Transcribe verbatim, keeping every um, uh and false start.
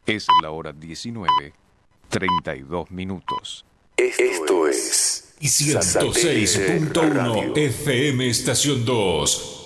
Es la hora diecinueve, treinta y dos minutos. Esto es ciento seis punto uno F M Estación dos.